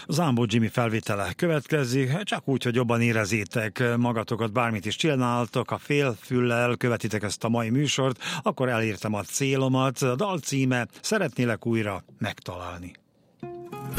Zámbó Jimmy felvétele következik, csak úgy, hogy jobban érezzétek magatokat, bármit is csináltok, ha félfüllel követitek ezt a mai műsort, akkor elértem a célomat. A dal címe Szeretnélek újra megtalálni.